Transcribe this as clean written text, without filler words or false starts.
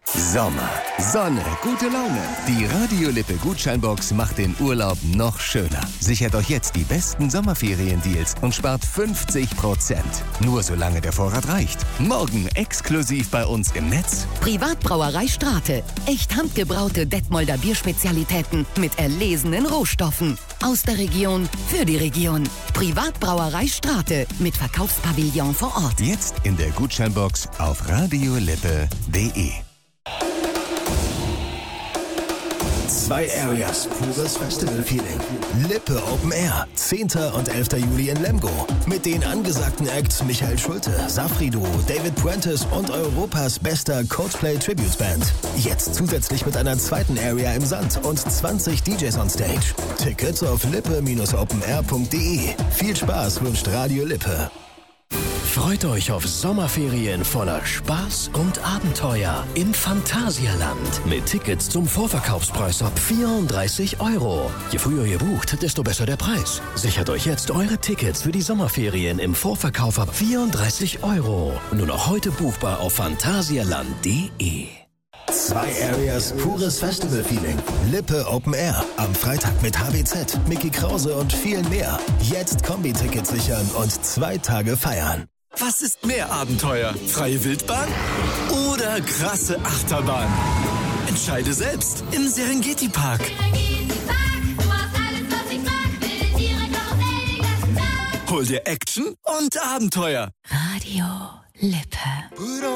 Sommer, Sonne, gute Laune. Die Radio Lippe Gutscheinbox macht den Urlaub noch schöner. Sichert euch jetzt die besten Sommerferiendeals und spart 50%. Nur solange der Vorrat reicht. Morgen exklusiv bei uns im Netz. Privatbrauerei Strate. Echt handgebraute Detmolder Bierspezialitäten mit erlesenen Rohstoffen. Aus der Region, für die Region. Privatbrauerei Strate mit Verkaufspavillon vor Ort. Jetzt in der Gutscheinbox auf radiolippe.de. 2 Areas, pures Festival-Feeling. Lippe Open Air, 10. und 11. Juli in Lemgo. Mit den angesagten Acts Michael Schulte, Safri-Duo, David Puentes und Europas bester Coldplay-Tributes-Band. Jetzt zusätzlich mit einer 2. Area im Sand und 20 DJs on Stage. Tickets auf lippe-openair.de. Viel Spaß wünscht Radio Lippe. Freut euch auf Sommerferien voller Spaß und Abenteuer im Phantasialand. Mit Tickets zum Vorverkaufspreis ab 34 €. Je früher ihr bucht, desto besser der Preis. Sichert euch jetzt eure Tickets für die Sommerferien im Vorverkauf ab 34 €. Nur noch heute buchbar auf phantasialand.de. 2 Areas, pures Festival-Feeling. Lippe Open Air. Am Freitag mit HBZ, Mickey Krause und viel mehr. Jetzt Kombi-Tickets sichern und 2 Tage feiern. Was ist mehr Abenteuer? Freie Wildbahn oder krasse Achterbahn? Entscheide selbst im Serengeti Park. Hol dir Action und Abenteuer. Radio Lippe.